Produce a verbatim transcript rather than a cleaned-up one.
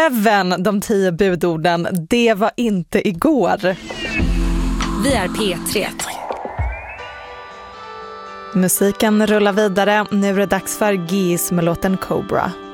Seven, de tio budorden, det var inte igår. Vi är P tre. Musiken rullar vidare. Nu är det dags för Geese med låten Cobra.